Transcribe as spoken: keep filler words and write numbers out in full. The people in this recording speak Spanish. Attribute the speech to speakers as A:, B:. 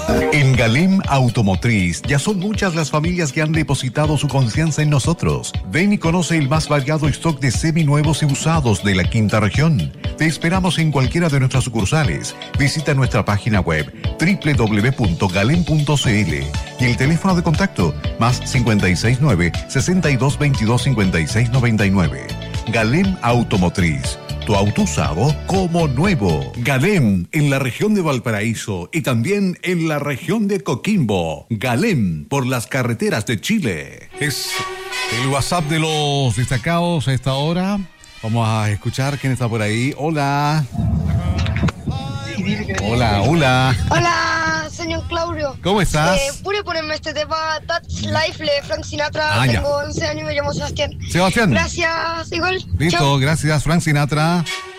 A: En Galem Automotriz ya son muchas las familias que han depositado su confianza en nosotros. Ven y conoce el más variado stock de seminuevos y usados de la quinta región. Te esperamos en cualquiera de nuestras sucursales. Visita nuestra página web doble u doble u doble u punto galem punto c l y el teléfono de contacto más cinco seis nueve, sesenta y dos, veintidós, cincuenta y seis, noventa y nueve. Galem Automotriz. Tu auto usado como nuevo. Galem en la región de Valparaíso y también en la región de Coquimbo. Galem por las carreteras de Chile. Es el WhatsApp de los destacados a esta hora. Vamos a escuchar quién está por ahí. Hola. Hola, hola.
B: Hola, señor Claudio.
A: ¿Cómo estás?
B: Eh, ¿Puede ponerme este tema That's Life de Frank Sinatra?
A: Ah,
B: Tengo
A: ya.
B: once años y me llamo Sebastián.
A: Sebastián.
B: Gracias, igual.
A: Listo,
B: Chao.
A: gracias, Frank Sinatra.